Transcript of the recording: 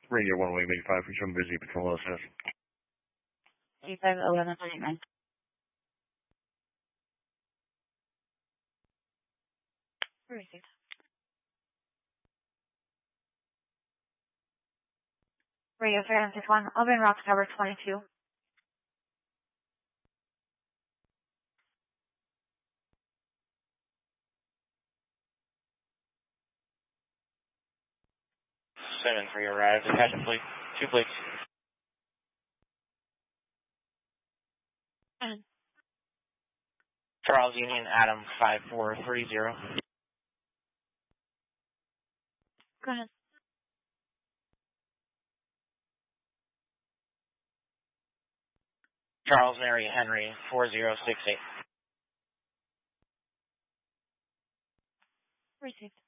Radio 1 Wing 85 for some busy patrol SS. 8511.9. Received. Radio 361, Auburn Rocks Tower 22. Simmons, we arrived. Attachment fleet. 2 fleets. Charles Union, Adam 5430. Go ahead. Charles Mary Henry 4068. Received.